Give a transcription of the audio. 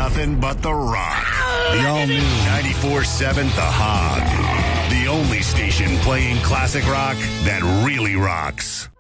nothing but The Rock. The all-new 94.7 The Hog. The only station playing classic rock that really rocks.